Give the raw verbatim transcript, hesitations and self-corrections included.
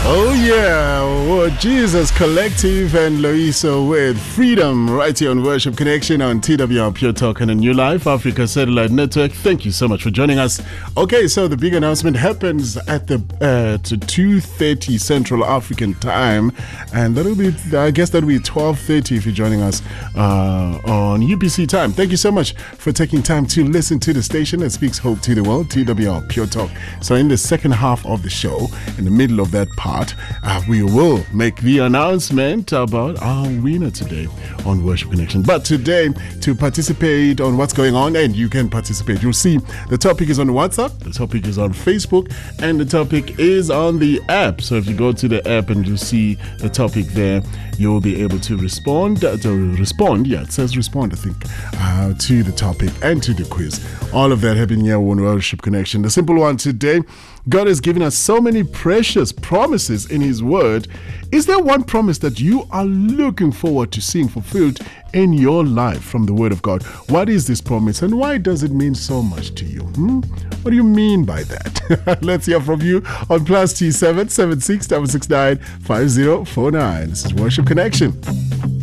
Oh yeah, well, Jesus Collective and Loiso with Freedom right here on Worship Connection on T W R Pure Talk and a New Life Africa Satellite Network. Thank you so much for joining us. Okay, so the big announcement happens at the uh, to two thirty Central African time, and that'll be, I guess that'll be twelve thirty if you're joining us uh, on U P C time. Thank you so much for taking time to listen to the station that speaks hope to the world, T W R Pure Talk. So in the second half of the show, in the middle of that part, uh, we will make the announcement about our winner today on Worship Connection. But today, to participate on what's going on, and you can participate, you'll see the topic is on WhatsApp, the topic is on Facebook, and the topic is on the app. So if you go to the app and you see the topic there, you'll be able to respond, uh, to respond, yeah, it says respond, I think, uh, to the topic and to the quiz. All of that happening here on Worship Connection. The simple one today: God has given us so many precious promises in His Word. Is there one promise that you are looking forward to seeing fulfilled in your life from the Word of God? What is this promise and why does it mean so much to you? Hmm? What do you mean by that? Let's hear from you on plus T seven seven six six six nine five zero four nine. This is Worship Connection.